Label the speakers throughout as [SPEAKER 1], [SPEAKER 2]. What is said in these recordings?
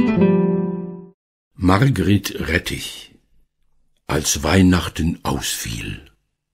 [SPEAKER 1] Margret Rettich, als Weihnachten ausfiel.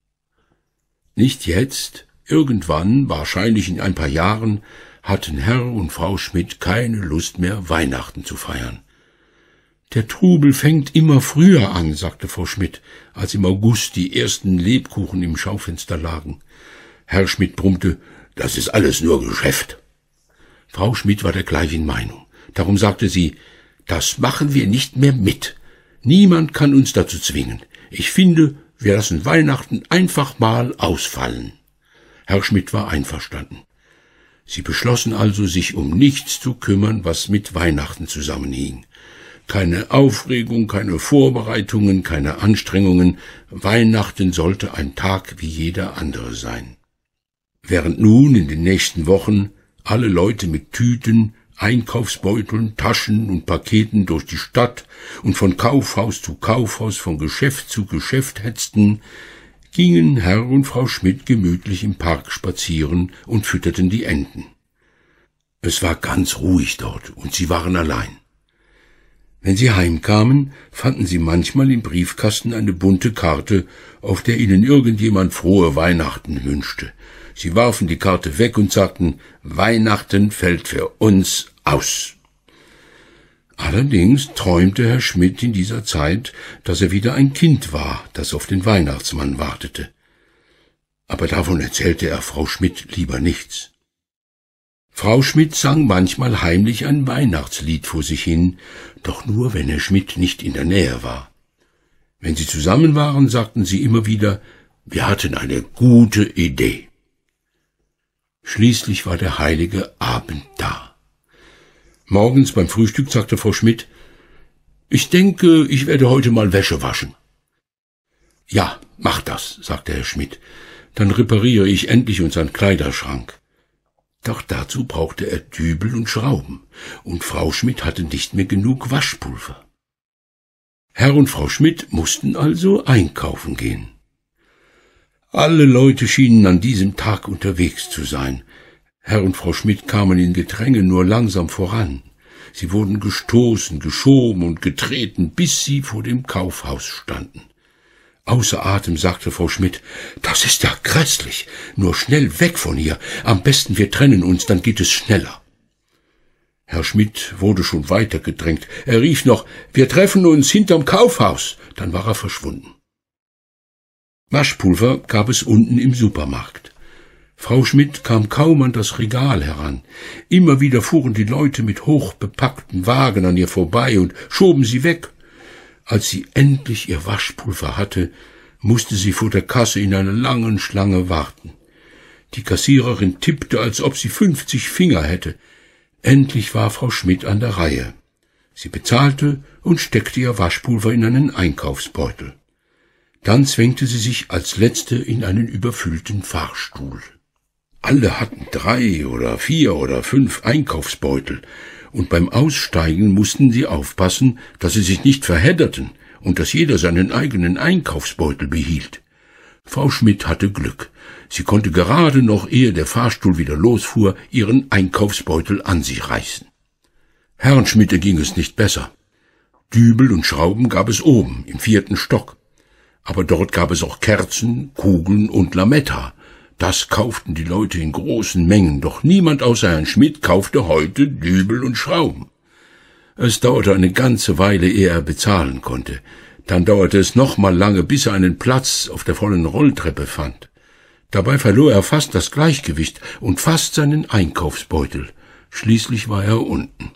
[SPEAKER 1] Nicht jetzt, irgendwann, wahrscheinlich in ein paar Jahren, hatten Herr und Frau Schmidt keine Lust mehr, Weihnachten zu feiern. »Der Trubel fängt immer früher an«, sagte Frau Schmidt, als im August die ersten Lebkuchen im Schaufenster lagen. Herr Schmidt brummte, »Das ist alles nur Geschäft.« Frau Schmidt war der gleichen Meinung. Darum sagte sie, »Das machen wir nicht mehr mit. Niemand kann uns dazu zwingen. Ich finde, wir lassen Weihnachten einfach mal ausfallen.« Herr Schmidt war einverstanden. Sie beschlossen also, sich um nichts zu kümmern, was mit Weihnachten zusammenhing. Keine Aufregung, keine Vorbereitungen, keine Anstrengungen. Weihnachten sollte ein Tag wie jeder andere sein. Während nun in den nächsten Wochen alle Leute mit Tüten, Einkaufsbeuteln, Taschen und Paketen durch die Stadt und von Kaufhaus zu Kaufhaus, von Geschäft zu Geschäft hetzten, gingen Herr und Frau Schmidt gemütlich im Park spazieren und fütterten die Enten. Es war ganz ruhig dort, und sie waren allein. Wenn sie heimkamen, fanden sie manchmal im Briefkasten eine bunte Karte, auf der ihnen irgendjemand frohe Weihnachten wünschte. Sie warfen die Karte weg und sagten, Weihnachten fällt für uns aus. Allerdings träumte Herr Schmidt in dieser Zeit, dass er wieder ein Kind war, das auf den Weihnachtsmann wartete. Aber davon erzählte er Frau Schmidt lieber nichts. Frau Schmidt sang manchmal heimlich ein Weihnachtslied vor sich hin, doch nur, wenn Herr Schmidt nicht in der Nähe war. Wenn sie zusammen waren, sagten sie immer wieder, wir hatten eine gute Idee. Schließlich war der heilige Abend da. Morgens beim Frühstück sagte Frau Schmidt, ich denke, ich werde heute mal Wäsche waschen. Ja, mach das, sagte Herr Schmidt, dann repariere ich endlich unseren Kleiderschrank. Doch dazu brauchte er Dübel und Schrauben, und Frau Schmidt hatte nicht mehr genug Waschpulver. Herr und Frau Schmidt mussten also einkaufen gehen. Alle Leute schienen an diesem Tag unterwegs zu sein. Herr und Frau Schmidt kamen in Gedränge nur langsam voran. Sie wurden gestoßen, geschoben und getreten, bis sie vor dem Kaufhaus standen. Außer Atem sagte Frau Schmidt, »Das ist ja grässlich, nur schnell weg von hier, am besten wir trennen uns, dann geht es schneller.« Herr Schmidt wurde schon weiter gedrängt. Er rief noch, »Wir treffen uns hinterm Kaufhaus«, dann war er verschwunden. Waschpulver gab es unten im Supermarkt. Frau Schmidt kam kaum an das Regal heran. Immer wieder fuhren die Leute mit hochbepackten Wagen an ihr vorbei und schoben sie weg. Als sie endlich ihr Waschpulver hatte, musste sie vor der Kasse in einer langen Schlange warten. Die Kassiererin tippte, als ob sie 50 Finger hätte. Endlich war Frau Schmidt an der Reihe. Sie bezahlte und steckte ihr Waschpulver in einen Einkaufsbeutel. Dann zwängte sie sich als Letzte in einen überfüllten Fahrstuhl. Alle hatten 3 oder 4 oder 5 Einkaufsbeutel, und beim Aussteigen mussten sie aufpassen, dass sie sich nicht verhedderten und dass jeder seinen eigenen Einkaufsbeutel behielt. Frau Schmidt hatte Glück. Sie konnte gerade noch, ehe der Fahrstuhl wieder losfuhr, ihren Einkaufsbeutel an sich reißen. Herrn Schmidt ging es nicht besser. Dübel und Schrauben gab es oben, im 4. Stock. Aber dort gab es auch Kerzen, Kugeln und Lametta. Das kauften die Leute in großen Mengen, doch niemand außer Herrn Schmidt kaufte heute Dübel und Schrauben. Es dauerte eine ganze Weile, ehe er bezahlen konnte. Dann dauerte es noch mal lange, bis er einen Platz auf der vollen Rolltreppe fand. Dabei verlor er fast das Gleichgewicht und fast seinen Einkaufsbeutel. Schließlich war er unten.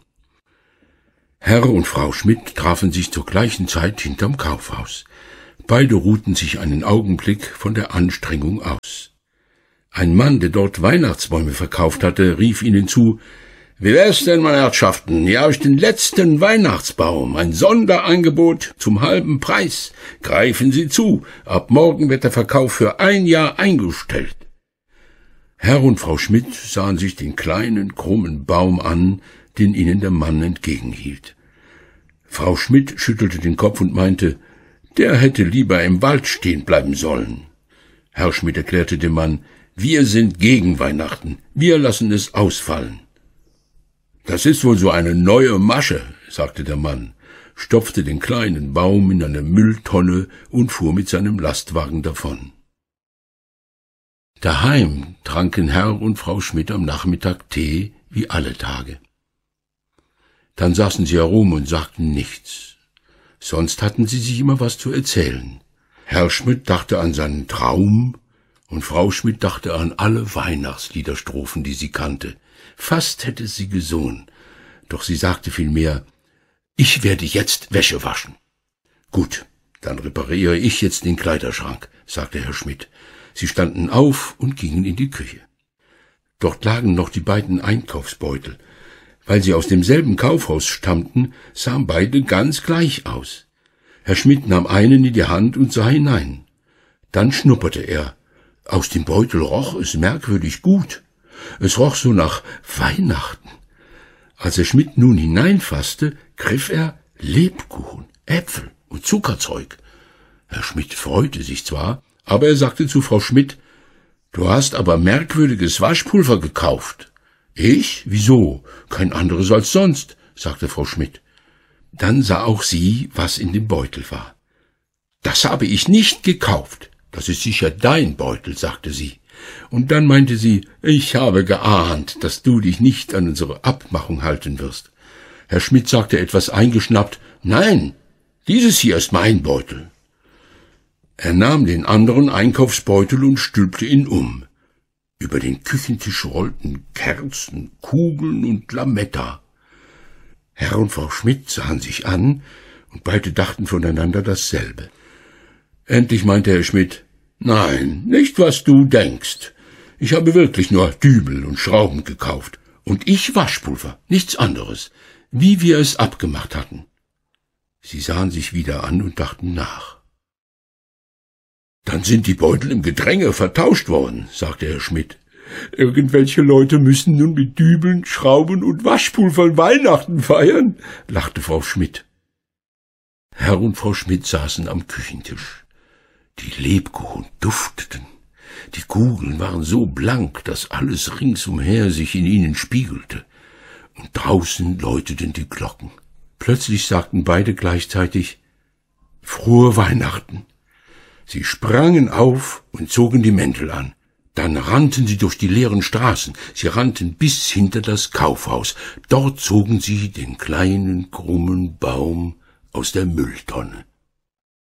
[SPEAKER 1] Herr und Frau Schmidt trafen sich zur gleichen Zeit hinterm Kaufhaus. Beide ruhten sich einen Augenblick von der Anstrengung aus. Ein Mann, der dort Weihnachtsbäume verkauft hatte, rief ihnen zu, »Wie wär's denn, meine Herrschaften, hier habe ich den letzten Weihnachtsbaum, ein Sonderangebot zum halben Preis. Greifen Sie zu, ab morgen wird der Verkauf für 1 Jahr eingestellt.« Herr und Frau Schmidt sahen sich den kleinen, krummen Baum an, den ihnen der Mann entgegenhielt. Frau Schmidt schüttelte den Kopf und meinte, der hätte lieber im Wald stehen bleiben sollen. Herr Schmidt erklärte dem Mann, wir sind gegen Weihnachten, wir lassen es ausfallen. Das ist wohl so eine neue Masche, sagte der Mann, stopfte den kleinen Baum in eine Mülltonne und fuhr mit seinem Lastwagen davon. Daheim tranken Herr und Frau Schmidt am Nachmittag Tee, wie alle Tage. Dann saßen sie herum und sagten nichts. Sonst hatten sie sich immer was zu erzählen. Herr Schmidt dachte an seinen Traum, und Frau Schmidt dachte an alle Weihnachtsliederstrophen, die sie kannte. Fast hätte sie gesungen, doch sie sagte vielmehr, »Ich werde jetzt Wäsche waschen.« »Gut, dann repariere ich jetzt den Kleiderschrank«, sagte Herr Schmidt. Sie standen auf und gingen in die Küche. Dort lagen noch die beiden Einkaufsbeutel. Weil sie aus demselben Kaufhaus stammten, sahen beide ganz gleich aus. Herr Schmidt nahm einen in die Hand und sah hinein. Dann schnupperte er. Aus dem Beutel roch es merkwürdig gut. Es roch so nach Weihnachten. Als Herr Schmidt nun hineinfasste, griff er Lebkuchen, Äpfel und Zuckerzeug. Herr Schmidt freute sich zwar, aber er sagte zu Frau Schmidt, »Du hast aber merkwürdiges Waschpulver gekauft.« »Ich? Wieso? Kein anderes als sonst«, sagte Frau Schmidt. Dann sah auch sie, was in dem Beutel war. »Das habe ich nicht gekauft. Das ist sicher dein Beutel«, sagte sie. Und dann meinte sie, »Ich habe geahnt, dass du dich nicht an unsere Abmachung halten wirst.« Herr Schmidt sagte etwas eingeschnappt, »Nein, dieses hier ist mein Beutel.« Er nahm den anderen Einkaufsbeutel und stülpte ihn um. Über den Küchentisch rollten Kerzen, Kugeln und Lametta. Herr und Frau Schmidt sahen sich an, und beide dachten voneinander dasselbe. Endlich meinte Herr Schmidt, »Nein, nicht was du denkst. Ich habe wirklich nur Dübel und Schrauben gekauft. Und ich Waschpulver, nichts anderes, wie wir es abgemacht hatten.« Sie sahen sich wieder an und dachten nach. »Dann sind die Beutel im Gedränge vertauscht worden«, sagte Herr Schmidt. »Irgendwelche Leute müssen nun mit Dübeln, Schrauben und Waschpulvern Weihnachten feiern«, lachte Frau Schmidt. Herr und Frau Schmidt saßen am Küchentisch. Die Lebkuchen dufteten. Die Kugeln waren so blank, dass alles ringsumher sich in ihnen spiegelte. Und draußen läuteten die Glocken. Plötzlich sagten beide gleichzeitig, »Frohe Weihnachten!« Sie sprangen auf und zogen die Mäntel an. Dann rannten sie durch die leeren Straßen. Sie rannten bis hinter das Kaufhaus. Dort zogen sie den kleinen, krummen Baum aus der Mülltonne.